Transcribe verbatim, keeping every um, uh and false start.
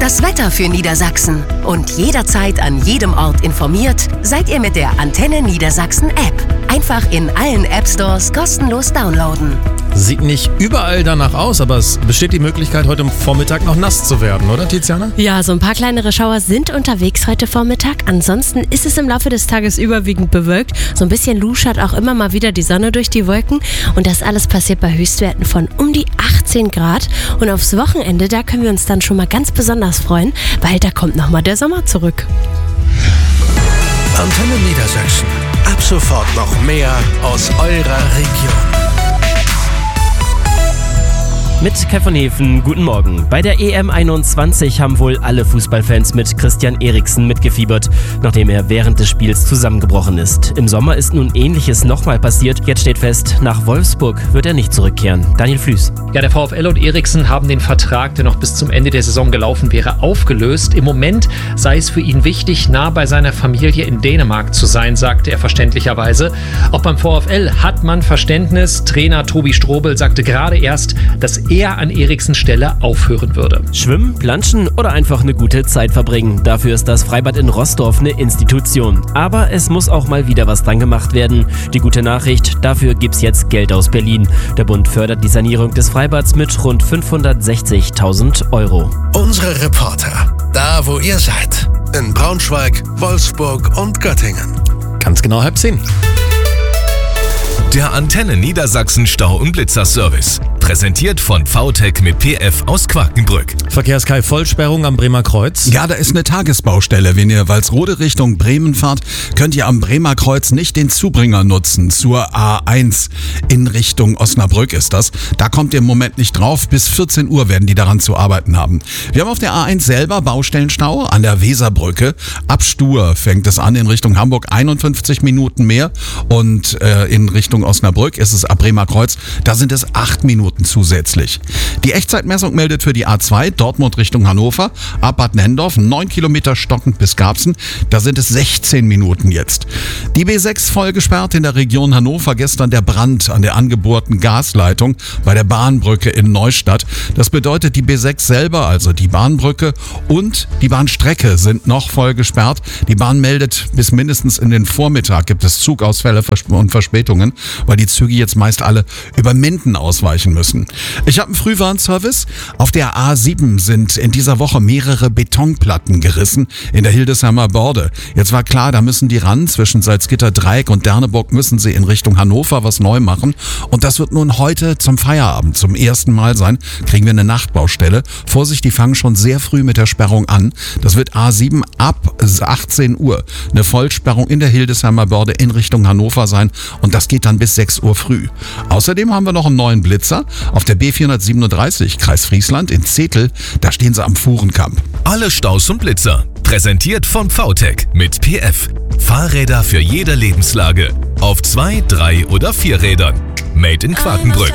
Das Wetter für Niedersachsen. Und jederzeit an jedem Ort informiert seid ihr mit der Antenne Niedersachsen App. Einfach in allen App Stores kostenlos downloaden. Sieht nicht überall danach aus, aber es besteht die Möglichkeit, heute Vormittag noch nass zu werden, oder Tiziana? Ja, so ein paar kleinere Schauer sind unterwegs heute Vormittag. Ansonsten ist es im Laufe des Tages überwiegend bewölkt. So ein bisschen luschert auch immer mal wieder die Sonne durch die Wolken. Und das alles passiert bei Höchstwerten von um die achtzehn Grad. Und aufs Wochenende, da können wir uns dann schon mal ganz besonders freuen, weil da kommt nochmal der Sommer zurück. Antenne Niedersachsen. Ab sofort noch mehr aus eurer Region. Mit Kai von Hefen, guten Morgen. Bei der E M einundzwanzig haben wohl alle Fußballfans mit Christian Eriksen mitgefiebert, nachdem er während des Spiels zusammengebrochen ist. Im Sommer ist nun Ähnliches nochmal passiert. Jetzt steht fest, nach Wolfsburg wird er nicht zurückkehren. Daniel Flüß. Ja, der VfL und Eriksen haben den Vertrag, der noch bis zum Ende der Saison gelaufen wäre, aufgelöst. Im Moment sei es für ihn wichtig, nah bei seiner Familie in Dänemark zu sein, sagte er verständlicherweise. Auch beim VfL hat man Verständnis. Trainer Tobi Strobel sagte gerade erst, dass er an Eriksens Stelle aufhören würde. Schwimmen, planschen oder einfach eine gute Zeit verbringen. Dafür ist das Freibad in Roßdorf eine Institution. Aber es muss auch mal wieder was dran gemacht werden. Die gute Nachricht, dafür gibt's jetzt Geld aus Berlin. Der Bund fördert die Sanierung des Freibads mit rund fünfhundertsechzigtausend Euro. Unsere Reporter, da wo ihr seid. In Braunschweig, Wolfsburg und Göttingen. Ganz genau halb zehn. Der Antenne Niedersachsen Stau- und Blitzerservice. Präsentiert von V T E C mit P F aus Quakenbrück. Verkehrskai Vollsperrung am Bremer Kreuz. Ja, da ist eine Tagesbaustelle. Wenn ihr Walsrode Richtung Bremen fahrt, könnt ihr am Bremer Kreuz nicht den Zubringer nutzen. Zur A eins in Richtung Osnabrück ist das. Da kommt ihr im Moment nicht drauf. Bis vierzehn Uhr werden die daran zu arbeiten haben. Wir haben auf der A eins selber Baustellenstau an der Weserbrücke. Ab Stur fängt es an in Richtung Hamburg, einundfünfzig Minuten mehr. Und äh, in Richtung Osnabrück ist es ab Bremer Kreuz, da sind es acht Minuten zusätzlich. Die Echtzeitmessung meldet für die A zwei Dortmund Richtung Hannover ab Bad Nendorf neun Kilometer stockend bis Garbsen. Da sind es sechzehn Minuten jetzt. Die B sechs voll gesperrt in der Region Hannover. Gestern der Brand an der angebohrten Gasleitung bei der Bahnbrücke in Neustadt. Das bedeutet, die B sechs selber, also die Bahnbrücke und die Bahnstrecke sind noch voll gesperrt. Die Bahn meldet, bis mindestens in den Vormittag gibt es Zugausfälle und Verspätungen, weil die Züge jetzt meist alle über Minden ausweichen müssen. Ich habe einen Frühwarnservice. Auf der A sieben sind in dieser Woche mehrere Betonplatten gerissen in der Hildesheimer Börde. Jetzt war klar, da müssen die ran. Zwischen Salzgitter, Dreieck und Derneburg müssen sie in Richtung Hannover was neu machen. Und das wird nun heute zum Feierabend zum ersten Mal sein. Kriegen wir eine Nachtbaustelle. Vorsicht, die fangen schon sehr früh mit der Sperrung an. Das wird A sieben ab achtzehn Uhr. Eine Vollsperrung in der Hildesheimer Börde in Richtung Hannover sein. Und das geht dann bis sechs Uhr früh. Außerdem haben wir noch einen neuen Blitzer auf der B vierhundertsiebenunddreißig Kreis Friesland in Zetel. Da stehen sie am Fuhrenkamp. Alle Staus und Blitzer. Präsentiert von V T E C mit P F. Fahrräder für jede Lebenslage. Auf zwei, drei oder vier Rädern. Made in Quakenbrück.